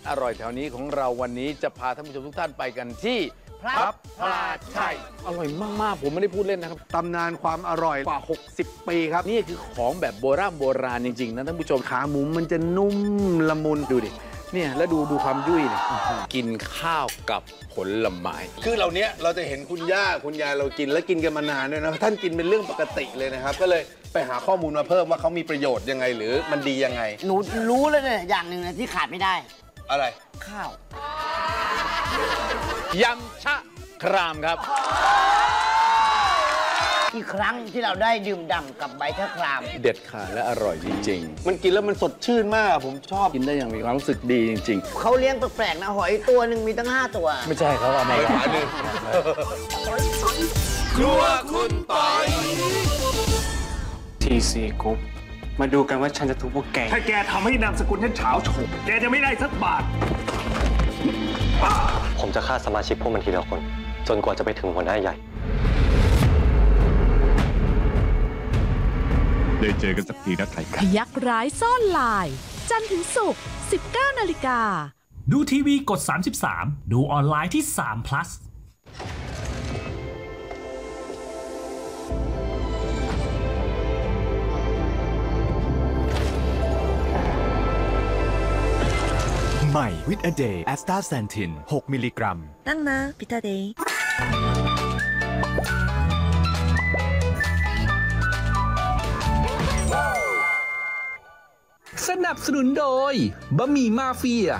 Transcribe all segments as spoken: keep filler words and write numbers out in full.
อร่อยแถวนี้ของเราวันนี้จะพาท่านผู้ชมทุกท่านไปกันที่พลับพลาชัยอร่อยมากๆผมไม่ได้พูดเล่นนะครับตำนานความอร่อยกว่าหกสิบปีครับนี่คือของแบบโบราณโบราณจริงๆนะท่านผู้ชมขาหมูมันจะนุ่มละมุนดูดิเนี่ยแล้วดูดูความยุ่ยเนี่ยกินข้าวกับผลไม้คือเหล่านี้เราจะเห็นคุณย่าคุณยายเรากินแล้วกินกันมานานด้วยนะท่านกินเป็นเรื่องปกติเลยนะครับก็เลยไปหาข้อมูลมาเพิ่มว่าเขามีประโยชน์ยังไงหรือมันดียังไงหนูรู้เลยเนี่ยอย่างหนึ่งนะที่ขาดไม่ได้อะไรข้าวยำชะครามครับอีกครั้งที่เราได้ดื่มด่ำกับใบชะครามเด็ดขาดและอร่อยจริงๆมันกินแล้วมันสดชื่นมากผมชอบกินได้อย่างมีความรู้สึกดีจริงๆเขาเลี้ยงแปลกๆนะหอยตัวหนึ่งมีตั้งห้าตัวไม่ใช่เขาเอามาหาหนึ่งครัวคุณปอยที ซี Group มาดูกันว่าฉันจะทุบพวกแกถ้าแกทำให้นามสกุลฉันเฉาโฉมแกจะไม่ได้สักบาทผมจะฆ่าสมาชิกพวกมันทีละคนจนกว่าจะไปถึงหัวหน้าใหญ่ได้เจอกันสักทีนะไทยพยักร้ายซ่อนลายจันทร์ถึงศุกร์ สิบเก้านาฬิกาดูทีวีกดสามสิบสามดูออนไลน์ที่สาม plus ใหม่วิตาเดย์แอสตาแซนทินหกมิลลิกรัมตั้งนะวิตาเดย์สนับสนุนโดยบะหมี่มาเฟีย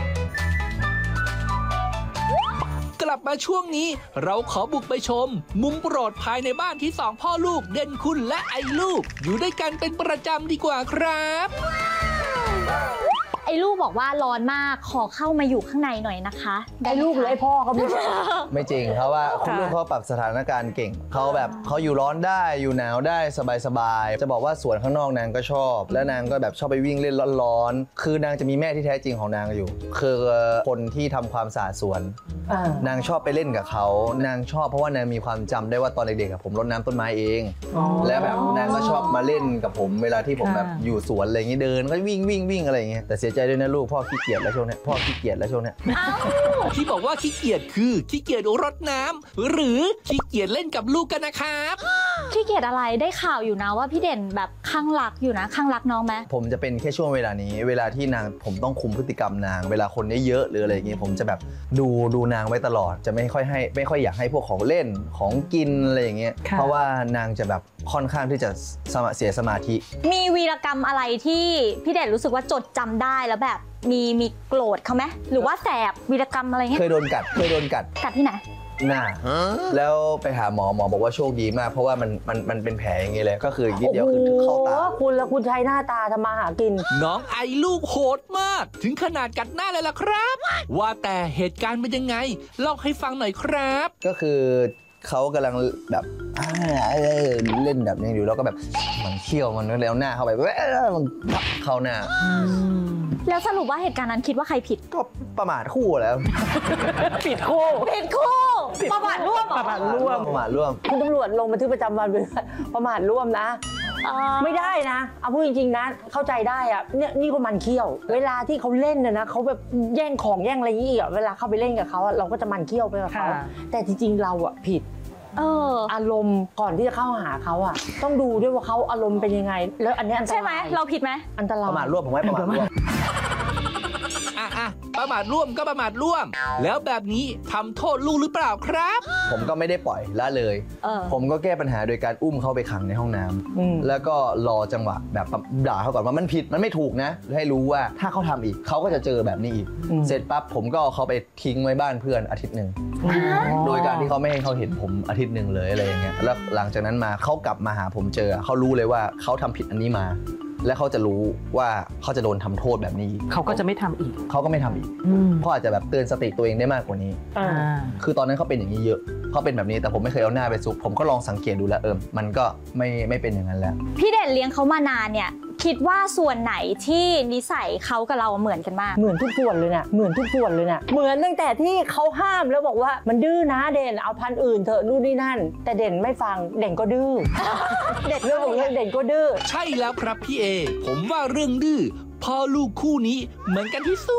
กลับมาช่วงนี้เราขอบุกไปชมมุมโปรดภายในบ้านที่สองพ่อลูกเด่นคุณและไอ้ลูกอยู่ด้วยกันเป็นประจำดีกว่าครับไอ้ลูกบอกว่าร้อนมากขอเข้ามาอยู่ข้างในหน่อยนะคะไอ้ลูกหรือไอ้พ่อเขาไม่ใช่ไม่จริงเพราะว่าคุณลูกเขาปรับสถานการณ์เก่งเขาแบบเขาอยู่ร้อนได้อยู่หนาวได้สบายๆจะบอกว่าสวนข้างนอกนางก็ชอบและนางก็แบบชอบไปวิ่งเล่นร้อนๆคือนางจะมีแม่ที่แท้จริงของนางอยู่คือคนที่ทำความสะอาดสวนนางชอบไปเล่นกับเขานางชอบเพราะว่านางมีความจำได้ว่าตอนเด็กๆผมรดน้ำต้นไม้เองและแบบนางก็ชอบมาเล่นกับผมเวลาที่ผมแบบอยู่สวนอะไรอย่างนี้เดินก็วิ่งวิ่งวิ่งอะไรอย่างเงี้ยแต่เสียใจด้วยนะลูกพ่อขี้เกียจแล้วช่วงนี้พ่อขี้เกียจแล้วช่วงนี้ที่บอกว่าขี้เกียจคือขี้เกียจรดน้ำหรือขี้เกียจเล่นกับลูกกันนะครับขี้เกียจอะไรได้ข่าวอยู่นะว่าพี่เด่นแบบข้างรักอยู่นะข้างรักน้องไหมผมจะเป็นแค่ช่วงเวลานี้เวลาที่นางผมต้องคุมพฤติกรรมนางเวลาคนเยอะๆหรืออะไรอย่างเงี้ยผมจะแบบดูดูนางไว้ตลอดจะไม่ค่อยให้ไม่ค่อยอยากให้พวกของเล่นของกินอะไรอย่างเงี้ยเพราะว่านางจะแบบค่อนข้างที่จะเสียสมาธิมีวีรกรรมอะไรที่พี่เด่นรู้สึกว่าจดจำได้แล้วแบบมีมีโกรธเขาไหมหรือว่าแสบวีรกรรมอะไรเงี้ยเคยโดนกัดเคยโดนกัดกัดที่ไหนหน้าแล้วไปหาหมอหมอบอกว่าโชคดีมากเพราะว่ามันมันมันเป็นแผลอย่างเงี้ยเลยก็คือนิดเดียวคือเข้าตาคุณแล้วคุณใช้หน้าตาทำมาหากินน้องไอ้ลูกโหดมากถึงขนาดกัดหน้าเลยล่ะครับว่าแต่เหตุการณ์เป็นยังไงเล่าให้ฟังหน่อยครับก็คือเขากำลังแบบเล่นแบบนี้อยู่แล้วก็แบบมันเขี้ยวมันแล้วหน้าเข้าไปมันเข้าหน้าแล้วสรุปว่าเหตุการณ์นั้นคิดว่าใครผิดก็ประมาทคู่แล้วผิดคู่ผิดคู่ประมาทร่วมประมาทร่วมประมาทร่วมคุณตำรวจลงบันทึกประจำวันเป็นประมาทร่วมนะไม่ได้นะเอาพูดจริงๆนะเข้าใจได้อะเนี่ยนี่ก็มันเขี้ยวเวลาที่เขาเล่นนะนะเขาแบบแย่งของแย่งอะไรอย่างเงี้ยเวลาเข้าไปเล่นกับเขาเราก็จะมันเขี้ยวไปกับเขาแต่จริงๆเราอะผิดเอออารมณ์ก่อนที่จะเข้าหาเขาอ่ะต้องดูด้วยว่าเขาอารมณ์เป็นยังไงแล้วอันนี้อันตรายใช่ไหมเราผิดไหมอันตรายประมาทร่วมผมไม่ประมาทร่วมอ่ะอ่ะประมาทร่วมก็ประมาทร่วมแล้วแบบนี้ทำโทษลูกหรือเปล่าครับผมก็ไม่ได้ปล่อยละเลยผมก็แก้ปัญหาโดยการอุ้มเขาไปขังในห้องน้ำแล้วก็รอจังหวะแบบด่าเขาก่อนว่ามันผิดมันไม่ถูกนะให้รู้ว่าถ้าเขาทำอีกเขาก็จะเจอแบบนี้อีกเสร็จปั๊บผมก็เอาเขาไปทิ้งไว้บ้านเพื่อนอาทิตย์หนึ่งโดยการที่เขาไม่ให้เขาเห็นผมอาทิตย์หนึ่งเลยอะไรอย่างเงี้ยแล้วหลังจากนั้นมาเขากลับมาหาผมเจอเขารู้เลยว่าเขาทำผิดอันนี้มาและเขาจะรู้ว่าเขาจะโดนทำโทษแบบนี้เขาก็จะไม่ทำอีกเขาก็ไม่ทำอีกเขาอาจจะแบบเตือนสติตัวเองได้มากกว่านี้คือตอนนั้นเขาเป็นอย่างนี้เยอะเขาเป็นแบบนี้แต่ผมไม่เคยเอาหน้าไปซุกผมก็ลองสังเกตดูแล้วเออมันก็ไม่ไม่เป็นอย่างนั้นแล้วพี่เด่นเลี้ยงเขามานานเนี่ยคิดว่าส่วนไหนที่นิสัยเขากับเราเหมือนกันมากเหมือนทุกส่วนเลยเนี่ยเหมือนทุกส่วนเลยเนี่ยเหมือนตั้งแต่ที่เขาห้ามแล้วบอกว่ามันดื้อนะเด่นเอาพันธุ์อื่นเถอะนู่นนี่นั่นแต่เด่นไม่ฟังเด่นก็ดื้อเด่นเรื่องของเรื่องเด่นก็ดื้อใช่แล้วครับพี่เอผมว่าเรื่องดื้อพ่อลูกคู่นี้เหมือนกันที่สุด